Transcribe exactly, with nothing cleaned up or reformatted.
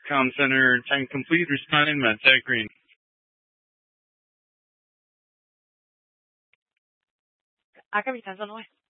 comm center. Time complete. Responding. Matt Tech Green. Acá me están sonando.